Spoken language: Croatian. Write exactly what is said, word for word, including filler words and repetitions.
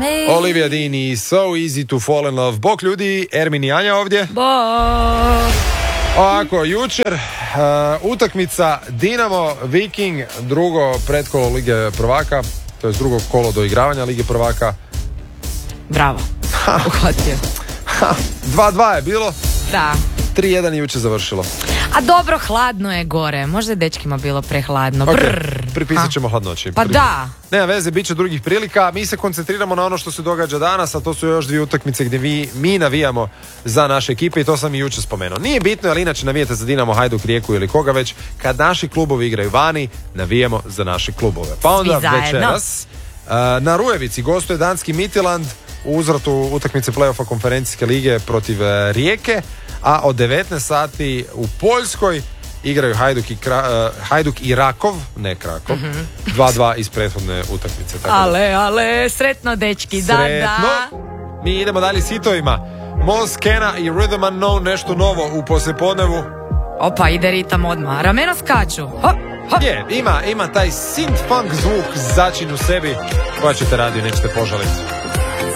Olivia Dean i So Easy to Fall in Love. Bok ljudi, Ermin i Anja ovdje. Bok. Ovako, jučer uh, utakmica Dinamo Viking, drugo pretkolo Lige prvaka, to je drugo kolo do igravanja Lige prvaka. Bravo. Uhvatio. dva dva je bilo. Da. tri jedan je jučer završilo. A dobro, hladno je gore. Možda je dečkima bilo prehladno. Okay. Pripisat ćemo hladnoći. Pa da. Nema veze, bit će drugih prilika. Mi se koncentriramo na ono što se događa danas, a to su još dvije utakmice gdje vi, mi navijamo za naše ekipe i to sam i jučer spomenuo. Nije bitno, ali inače navijete za Dinamo, Hajduk, Rijeku ili koga već. Kad naši klubovi igraju vani, navijamo za naše klubove. Pa onda večeras uh, na Rujevici gostuje danski Midtjylland u uzvratu utakmice play-offa konferencijske lige protiv uh, Rijeke, a od devetnaest sati u Poljskoj igraju Hajduk i, Kra, uh, Hajduk i Rakov, ne Krakov, mm-hmm. dva dva iz prethodne utakmice. Tako ale, da. ale, sretno dečki, sretno. da, da. Mi idemo dalje s hitovima. Mos Kena i Rhythm Unknown, nešto novo u poslijepodnevu. Opa, ide ritam odmah. Ramena skaču. Hop, hop. Je, ima, ima taj synth funk zvuk začin u sebi. Koja ćete radio, nećete požaliti.